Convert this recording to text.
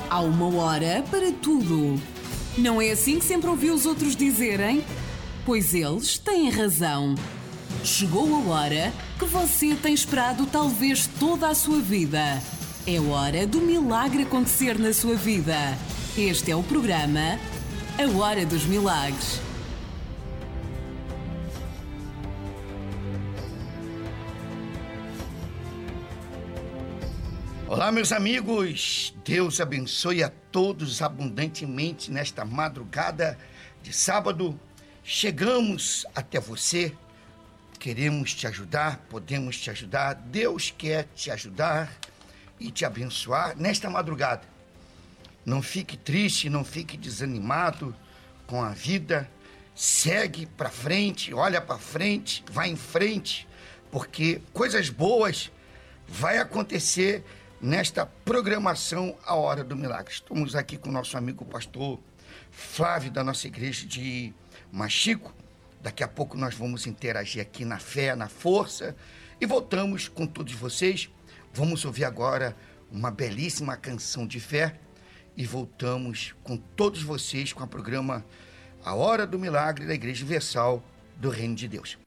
Há uma hora para tudo. Não é assim que sempre ouviu os outros dizerem? Pois eles têm razão. Chegou a hora que você tem esperado talvez toda a sua vida. É hora do milagre acontecer na sua vida. Este é o programa A Hora dos Milagres. Olá, meus amigos, Deus abençoe a todos abundantemente nesta madrugada de sábado. Chegamos até você, queremos te ajudar, podemos te ajudar, Deus quer te ajudar e te abençoar nesta madrugada. Não fique triste, não fique desanimado com a vida, segue para frente, olha para frente, vai em frente, porque coisas boas vai acontecer nesta programação A Hora do Milagre. Estamos aqui com o nosso amigo pastor Flávio, da nossa igreja de Machico. Daqui a pouco nós vamos interagir aqui na fé, na força, e voltamos com todos vocês. Vamos ouvir agora uma belíssima canção de fé e voltamos com todos vocês com o programa A Hora do Milagre da Igreja Universal do Reino de Deus.